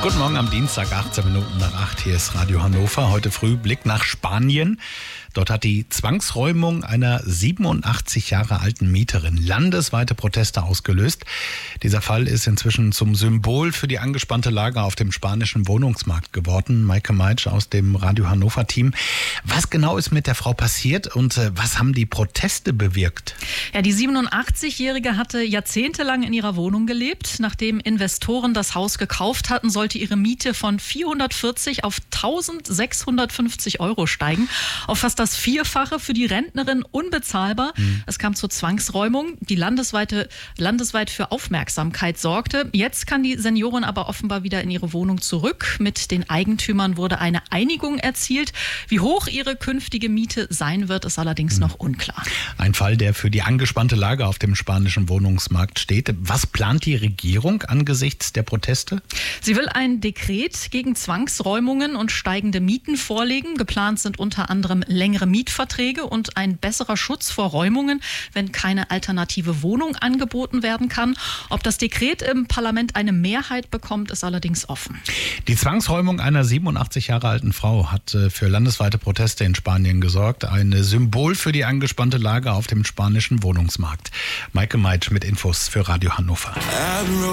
Guten Morgen am Dienstag, 18 Minuten nach 8. Hier ist Radio Hannover. Heute früh Blick nach Spanien. Dort hat die Zwangsräumung einer 87 Jahre alten Mieterin landesweite Proteste ausgelöst. Dieser Fall ist inzwischen zum Symbol für die angespannte Lage auf dem spanischen Wohnungsmarkt geworden. Maike Meitsch aus dem Radio Hannover Team. Was genau ist mit der Frau passiert und was haben die Proteste bewirkt? Ja, die 87-Jährige hatte jahrzehntelang in ihrer Wohnung gelebt. Nachdem Investoren das Haus gekauft hatten, sollte ihre Miete von 440 auf 1.650 € steigen. Auf fast das Vierfache, für die Rentnerin unbezahlbar. Es kam zur Zwangsräumung, die landesweit für Aufmerksamkeit sorgte. Jetzt kann die Seniorin aber offenbar wieder in ihre Wohnung zurück. Mit den Eigentümern wurde eine Einigung erzielt. Wie hoch ihre künftige Miete sein wird, ist allerdings noch unklar. Ein Fall, der für die angespannte Lage auf dem spanischen Wohnungsmarkt steht. Was plant die Regierung angesichts der Proteste? Sie will ein Dekret gegen Zwangsräumungen und steigende Mieten vorlegen. Geplant sind unter anderem längere Mietverträge und ein besserer Schutz vor Räumungen, wenn keine alternative Wohnung angeboten werden kann. Ob das Dekret im Parlament eine Mehrheit bekommt, ist allerdings offen. Die Zwangsräumung einer 87 Jahre alten Frau hat für landesweite Proteste in Spanien gesorgt. Ein Symbol für die angespannte Lage auf dem spanischen Wohnungsmarkt. Maike Meitsch mit Infos für Radio Hannover.